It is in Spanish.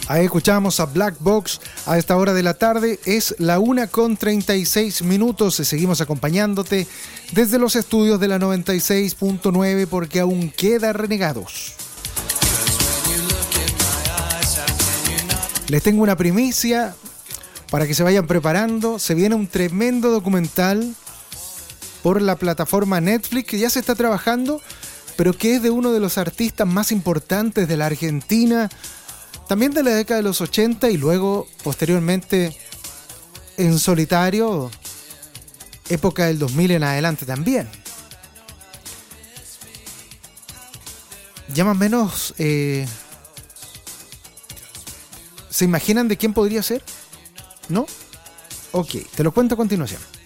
Ahí escuchamos a Black Box a esta hora de la tarde. Es la 1:36. Seguimos acompañándote desde los estudios de la 96.9 porque aún queda Renegados. Les tengo una primicia para que se vayan preparando. Se viene un tremendo documental por la plataforma Netflix que ya se está trabajando, pero que es de uno de los artistas más importantes de la Argentina, también de la década de los 80 y luego, posteriormente, en solitario, época del 2000 en adelante también. Ya más o menos, ¿se imaginan de quién podría ser? ¿No? Ok, te lo cuento a continuación.